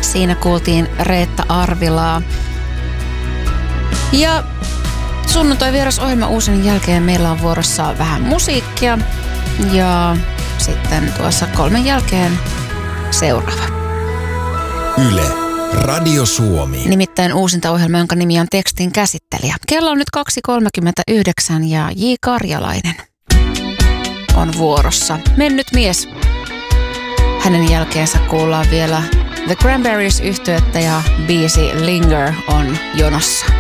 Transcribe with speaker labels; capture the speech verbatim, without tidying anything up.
Speaker 1: Siinä kuultiin Reetta Arvilaa. Ja sunnuntai vierasohjelma uusin jälkeen meillä on vuorossa vähän musiikkia. Ja sitten tuossa kolmen jälkeen seuraava.
Speaker 2: Yle, Radio Suomi.
Speaker 1: Nimittäin uusinta ohjelma, jonka nimi on Tekstin käsittelijä. Kello on nyt kaksi kolmekymmentäyhdeksän ja J. Karjalainen on vuorossa. Mennyt mies. Hänen jälkeensä kuullaan vielä The Cranberries -yhtyettä ja biisi Linger on jonossa.